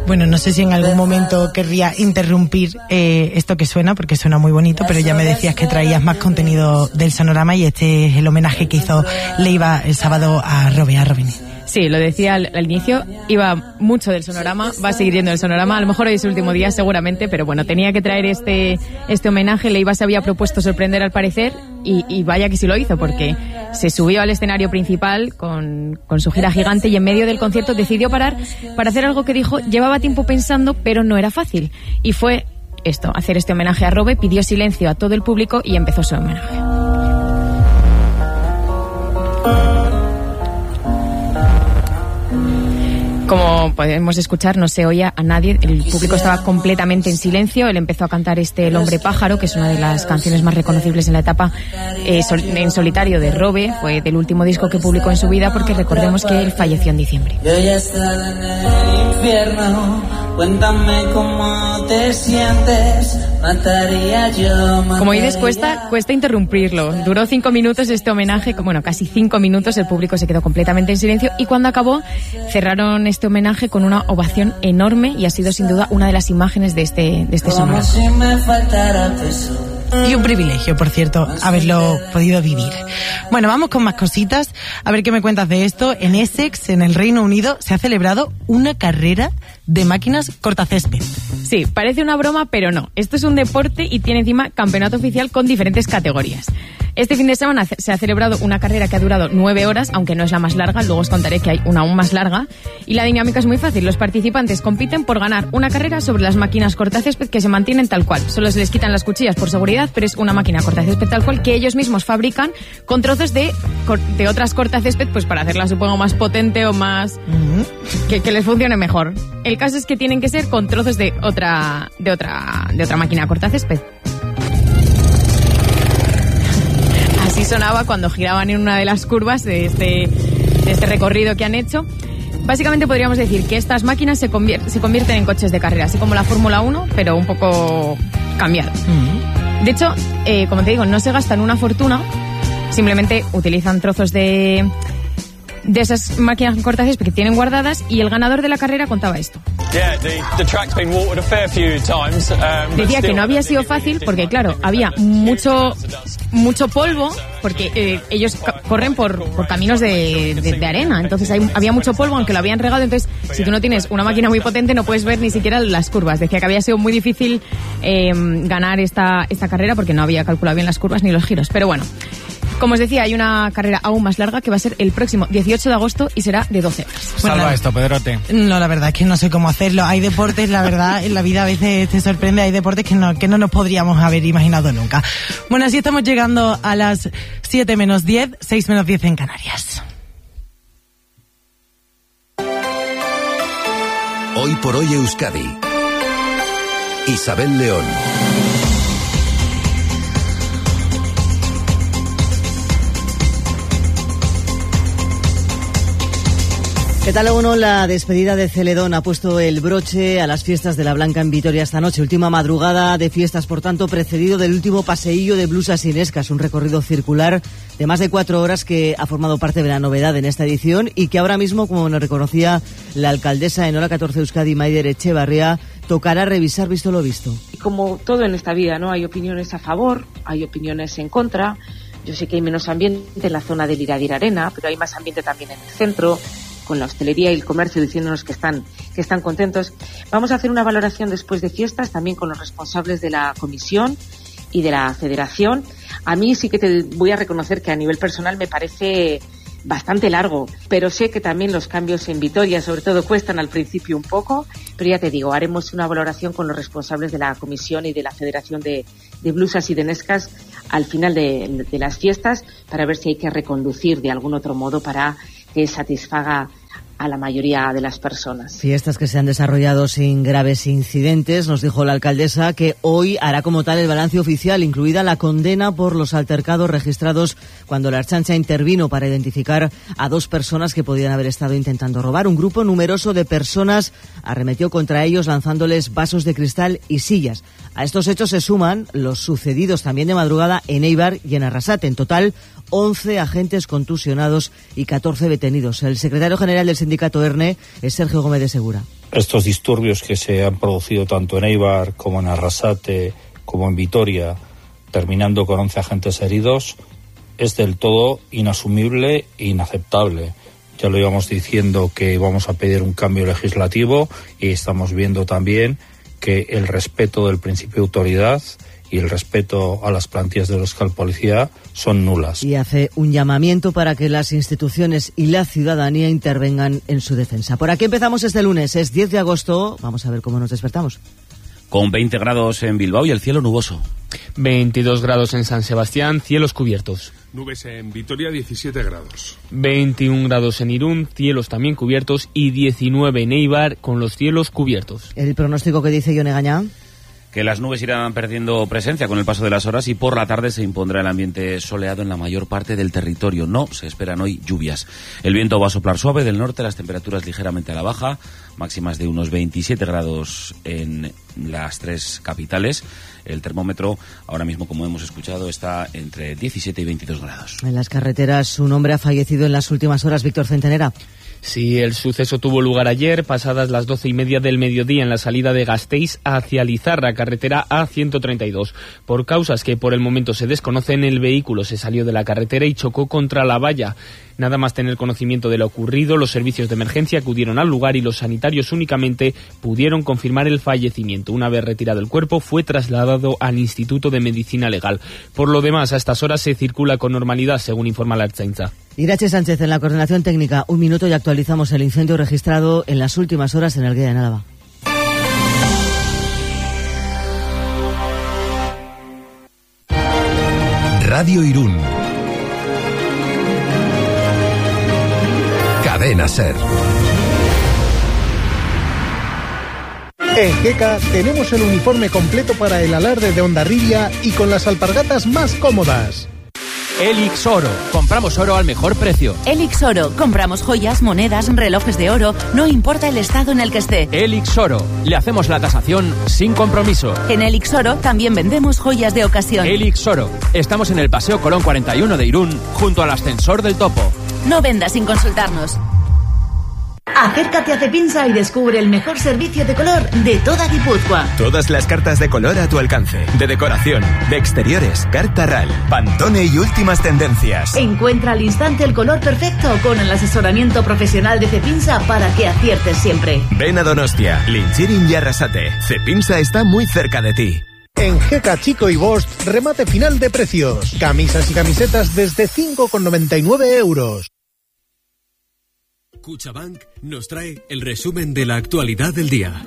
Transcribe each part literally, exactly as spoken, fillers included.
Bueno, no sé si en algún momento querría interrumpir eh, esto que suena, porque suena muy bonito, pero ya me decías que traías más contenido del Sonorama y este es el homenaje que hizo Leiva el sábado a Robe, a Robin. Sí, lo decía al, al inicio, iba mucho del Sonorama, va a seguir yendo del Sonorama, a lo mejor hoy es el último día seguramente, pero bueno, tenía que traer este este homenaje. Leiva se había propuesto sorprender al parecer y, y vaya que sí lo hizo, porque se subió al escenario principal con, con su gira gigante y en medio del concierto decidió parar para hacer algo que dijo llevaba tiempo pensando, pero no era fácil, y fue esto, hacer este homenaje a Robe. Pidió silencio a todo el público y empezó su homenaje. Como podemos escuchar, no se oía a nadie, el público estaba completamente en silencio. Él empezó a cantar este El hombre pájaro, que es una de las canciones más reconocibles en la etapa eh, sol, en solitario de Robe. Fue del último disco que publicó en su vida, porque recordemos que él falleció en diciembre. Yo ya he estado en el infierno, cuéntame cómo te sientes, mataría yo, mataría. Como dices, cuesta, cuesta interrumpirlo. Duró cinco minutos este homenaje, bueno, casi cinco minutos, el público se quedó completamente en silencio y cuando acabó cerraron este homenaje con una ovación enorme y ha sido sin duda una de las imágenes de este, de este Sonora. Si me faltara peso. Y un privilegio, por cierto, haberlo podido vivir. Bueno, vamos con más cositas. A ver qué me cuentas de esto. En Essex, en el Reino Unido, se ha celebrado una carrera de máquinas cortacésped. Sí, parece una broma, pero no. Esto es un deporte y tiene encima campeonato oficial con diferentes categorías. Este fin de semana se ha celebrado una carrera que ha durado nueve horas, aunque no es la más larga, luego os contaré que hay una aún más larga. Y la dinámica es muy fácil, los participantes compiten por ganar una carrera sobre las máquinas cortacésped que se mantienen tal cual. Solo se les quitan las cuchillas por seguridad, pero es una máquina cortacésped tal cual que ellos mismos fabrican con trozos de, de otras cortacésped, pues para hacerla supongo más potente o más... Uh-huh. que, que les funcione mejor. El caso es que tienen que ser con trozos de otra, de otra, de otra máquina cortacésped. Así sonaba cuando giraban en una de las curvas de este, de este recorrido que han hecho. Básicamente podríamos decir que estas máquinas se, convier- se convierten en coches de carrera, así como la Fórmula uno, pero un poco cambiado. Mm-hmm. De hecho, eh, como te digo, no se gastan una fortuna, simplemente utilizan trozos de... de esas máquinas cortacésped que tienen guardadas, y el ganador de la carrera contaba esto. Decía que no había sido fácil porque, claro, había mucho mucho polvo, porque eh, ellos ca- corren por, por caminos de, de, de arena, entonces hay, había mucho polvo, aunque lo habían regado, entonces si tú no tienes una máquina muy potente no puedes ver ni siquiera las curvas. Decía que había sido muy difícil eh, ganar esta, esta carrera porque no había calculado bien las curvas ni los giros, pero bueno. Como os decía, hay una carrera aún más larga que va a ser el próximo dieciocho de agosto y será de doce horas. Salva bueno, esto, Pedrote. No, la verdad es que no sé cómo hacerlo. Hay deportes, la verdad, en la vida a veces te sorprende, hay deportes que no, que no nos podríamos haber imaginado nunca. Bueno, así estamos llegando a las siete menos diez, seis menos diez en Canarias. Hoy por hoy Euskadi. Isabel León. ¿Qué tal, uno? La despedida de Celedón ha puesto el broche a las fiestas de la Blanca en Vitoria esta noche. Última madrugada de fiestas, por tanto, precedido del último paseillo de blusas inescas, un recorrido circular de más de cuatro horas que ha formado parte de la novedad en esta edición y que ahora mismo, como nos reconocía la alcaldesa en Hora catorce Euskadi, Maider Etxebarria, tocará revisar visto lo visto. Y como todo en esta vida, ¿no? Hay opiniones a favor, hay opiniones en contra. Yo sé que hay menos ambiente en la zona del Iradir Arena, pero hay más ambiente también en el centro, con la hostelería y el comercio diciéndonos que están, que están contentos. Vamos a hacer una valoración después de fiestas, también con los responsables de la comisión y de la federación. A mí sí que te voy a reconocer que a nivel personal me parece bastante largo, pero sé que también los cambios en Vitoria, sobre todo, cuestan al principio un poco, pero ya te digo, haremos una valoración con los responsables de la comisión y de la federación de, de blusas y de nescas al final de, de las fiestas, para ver si hay que reconducir de algún otro modo para que satisfaga a la mayoría de las personas. Fiestas que se han desarrollado sin graves incidentes. Nos dijo la alcaldesa que hoy hará como tal el balance oficial, incluida la condena por los altercados registrados cuando la Ertzaintza intervino para identificar a dos personas que podían haber estado intentando robar. Un grupo numeroso de personas arremetió contra ellos lanzándoles vasos de cristal y sillas. A estos hechos se suman los sucedidos también de madrugada en Eibar y en Arrasate. En total, once agentes contusionados y catorce detenidos. El secretario general del sindicato ERNE es Sergio Gómez de Segura. estos disturbios que se han producido tanto en Eibar como en Arrasate como en Vitoria, terminando con once agentes heridos, es del todo inasumible e inaceptable. Ya lo íbamos diciendo que vamos a pedir un cambio legislativo y estamos viendo también que el respeto del principio de autoridad y el respeto a las plantillas de Euskal Policía son nulas. Y hace un llamamiento para que las instituciones y la ciudadanía intervengan en su defensa. Por aquí empezamos este lunes, es diez de agosto, vamos a ver cómo nos despertamos. Con veinte grados en Bilbao y el cielo nuboso. veintidós grados en San Sebastián, cielos cubiertos. Nubes en Vitoria, diecisiete grados. veintiún grados en Irún, cielos también cubiertos, y diecinueve en Eibar, con los cielos cubiertos. ¿El pronóstico que dice Ione Gañá? Que las nubes irán perdiendo presencia con el paso de las horas y por la tarde se impondrá el ambiente soleado en la mayor parte del territorio. No se esperan hoy lluvias. El viento va a soplar suave del norte, las temperaturas ligeramente a la baja, máximas de unos veintisiete grados en las tres capitales. El termómetro ahora mismo, como hemos escuchado, está entre diecisiete y veintidós grados. En las carreteras, un hombre ha fallecido en las últimas horas, Víctor Centenera. Sí, el suceso tuvo lugar ayer, pasadas las doce y media del mediodía, en la salida de Gasteiz hacia Lizarra, carretera A ciento treinta y dos. Por causas que por el momento se desconocen, el vehículo se salió de la carretera y chocó contra la valla. Nada más tener conocimiento de lo ocurrido, los servicios de emergencia acudieron al lugar y los sanitarios únicamente pudieron confirmar el fallecimiento. Una vez retirado el cuerpo, fue trasladado al Instituto de Medicina Legal. Por lo demás, a estas horas se circula con normalidad, según informa la Ertzaintza. Irache Sánchez en la coordinación técnica. Un minuto y actualizamos el incendio registrado en las últimas horas en Alguea, en Álava. Radio Irún. Cadena Ser. En Geka tenemos el uniforme completo para el alarde de Hondarribia y con las alpargatas más cómodas. Elix Oro. Compramos oro al mejor precio. Elix Oro. Compramos joyas, monedas, relojes de oro, no importa el estado en el que esté. Elix Oro. Le hacemos la tasación sin compromiso. En Elix Oro también vendemos joyas de ocasión. Elix Oro. Estamos en el Paseo Colón cuarenta y uno de Irún, junto al ascensor del Topo. No venda sin consultarnos. Acércate a Cepinsa y descubre el mejor servicio de color de toda Guipúzcoa. Todas las cartas de color a tu alcance. De decoración, de exteriores, carta R A L, Pantone y últimas tendencias. Encuentra al instante el color perfecto con el asesoramiento profesional de Cepinsa para que aciertes siempre. Ven a Donostia, Linchirin y Arrasate. Cepinsa está muy cerca de ti. En Geka Chico y Bosch, remate final de precios. Camisas y camisetas desde cinco con noventa y nueve euros. Cuchabank nos trae el resumen de la actualidad del día.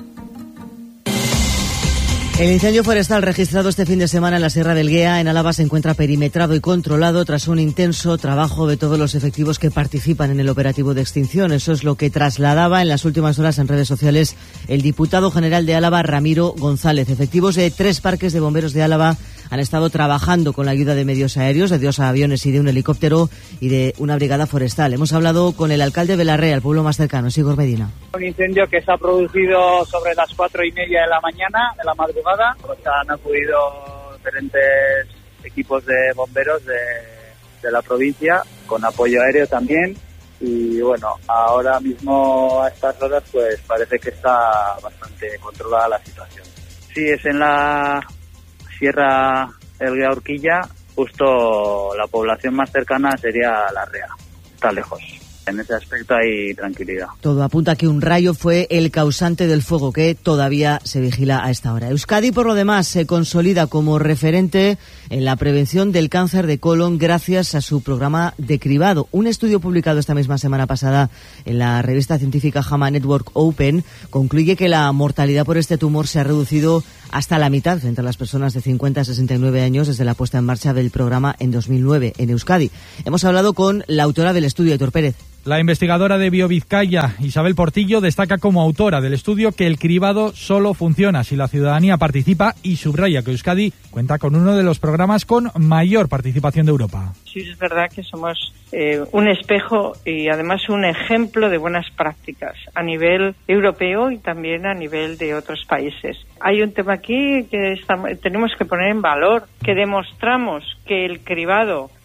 El incendio forestal registrado este fin de semana en la Sierra del Guea, en Álava, se encuentra perimetrado y controlado tras un intenso trabajo de todos los efectivos que participan en el operativo de extinción. Eso es lo que trasladaba en las últimas horas en redes sociales el diputado general de Álava, Ramiro González. Efectivos de tres parques de bomberos de Álava han estado trabajando con la ayuda de medios aéreos, de dos aviones y de un helicóptero y de una brigada forestal. Hemos hablado con el alcalde de Belarrea, el pueblo más cercano, Sigor Medina. Un incendio que se ha producido sobre las cuatro y media de la mañana, de la madrugada. Pues han acudido diferentes equipos de bomberos de, de la provincia, con apoyo aéreo también. Y bueno, ahora mismo a estas horas pues parece que está bastante controlada la situación. Sí, es en la Sierra Elguea Urquilla, justo la población más cercana sería La Rea, está lejos. En ese aspecto hay tranquilidad. Todo apunta a que un rayo fue el causante del fuego que todavía se vigila a esta hora. Euskadi, por lo demás, se consolida como referente en la prevención del cáncer de colon gracias a su programa de cribado. Un estudio publicado esta misma semana pasada en la revista científica JAMA Network Open concluye que la mortalidad por este tumor se ha reducido hasta la mitad entre las personas de cincuenta a sesenta y nueve años desde la puesta en marcha del programa en dos mil nueve en Euskadi. Hemos hablado con la autora del estudio, Aitor Pérez. La investigadora de BioVizcaya, Isabel Portillo, destaca como autora del estudio que el cribado solo funciona si la ciudadanía participa y subraya que Euskadi cuenta con uno de los programas con mayor participación de Europa. Sí, es verdad que somos eh, un espejo y además un ejemplo de buenas prácticas a nivel europeo y también a nivel de otros países. Hay un tema aquí que estamos, tenemos que poner en valor, que demostramos que el cribado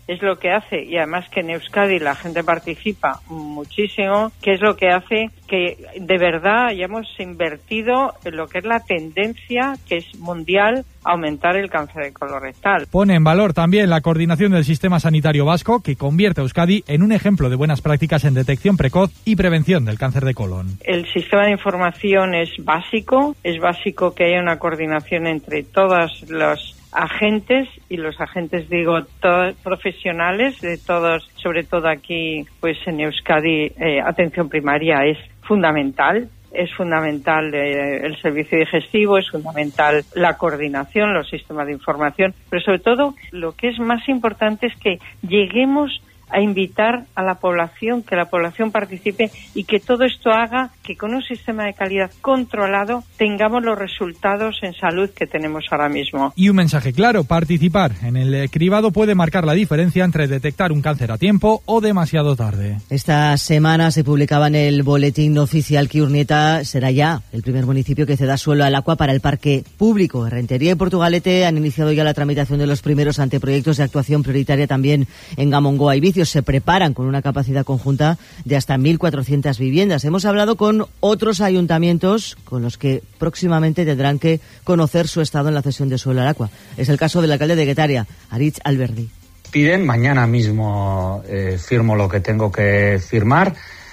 es lo que hace, y además que en Euskadi la gente participa muchísimo, que es lo que hace que de verdad hayamos invertido en lo que es la tendencia que es mundial a aumentar el cáncer de colorectal. Pone en valor también la coordinación del sistema sanitario vasco, que convierte a Euskadi en un ejemplo de buenas prácticas en detección precoz y prevención del cáncer de colon. El sistema de información es básico, es básico que haya una coordinación entre todos los agentes, y los agentes digo todos profesionales de todos, sobre todo aquí pues en Euskadi, eh, atención primaria es fundamental. Es fundamental eh, el servicio digestivo, es fundamental la coordinación, los sistemas de información, pero sobre todo lo que es más importante es que lleguemos a invitar a la población, que la población participe y que todo esto haga que con un sistema de calidad controlado tengamos los resultados en salud que tenemos ahora mismo. Y un mensaje claro: participar en el cribado puede marcar la diferencia entre detectar un cáncer a tiempo o demasiado tarde. Esta semana se publicaba en el boletín oficial que Urnieta será ya el primer municipio que ceda suelo al agua para el parque público. Rentería y Portugalete han iniciado ya la tramitación de los primeros anteproyectos de actuación prioritaria también en Gamongoa y Vicios. Se preparan con una capacidad conjunta de hasta mil cuatrocientas viviendas. Hemos hablado con otros ayuntamientos con los que próximamente tendrán que conocer su estado en la cesión de suelo al agua. Es el caso del alcalde de Guetaria, Aritz Alberdi. Piden, mañana mismo eh, firmo lo que tengo que firmar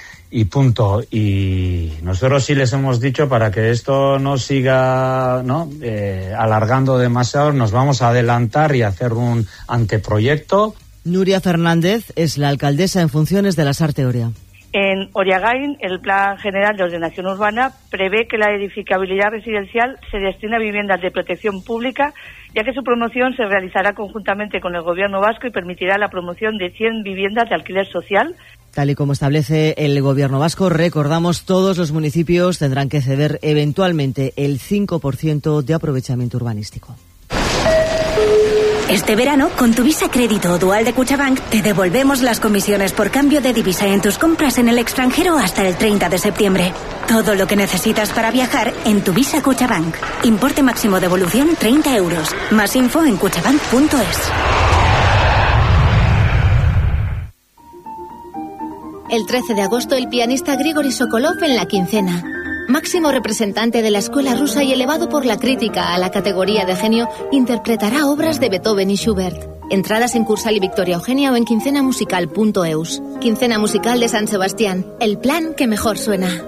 y punto. Y nosotros sí les hemos dicho, para que esto no siga no eh, alargando demasiado, nos vamos a adelantar y hacer un anteproyecto. Nuria Fernández es la alcaldesa en funciones de la Sarte Oria. En Oriagain, el Plan General de Ordenación Urbana prevé que la edificabilidad residencial se destine a viviendas de protección pública, ya que su promoción se realizará conjuntamente con el Gobierno vasco y permitirá la promoción de cien viviendas de alquiler social. Tal y como establece el Gobierno vasco, recordamos, todos los municipios tendrán que ceder eventualmente el cinco por ciento de aprovechamiento urbanístico. Este verano, con tu Visa Crédito o Dual de Cuchabank, te devolvemos las comisiones por cambio de divisa en tus compras en el extranjero hasta el treinta de septiembre. Todo lo que necesitas para viajar en tu Visa Cuchabank. Importe máximo devolución treinta euros. Más info en cuchabank punto es. El trece de agosto, el pianista Grigori Sokolov en la quincena. Máximo representante de la escuela rusa y elevado por la crítica a la categoría de genio, interpretará obras de Beethoven y Schubert. Entradas en Cursal y Victoria Eugenia o en quincena musical punto eus. Quincena Musical de San Sebastián, el plan que mejor suena.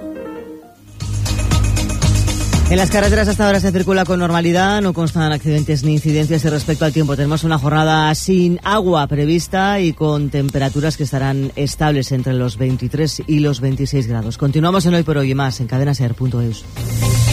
En las carreteras hasta ahora se circula con normalidad, no constan accidentes ni incidencias. Y respecto al tiempo, tenemos una jornada sin agua prevista y con temperaturas que estarán estables entre los veintitrés y los veintiséis grados. Continuamos en Hoy por Hoy y más en cadena ser punto eus.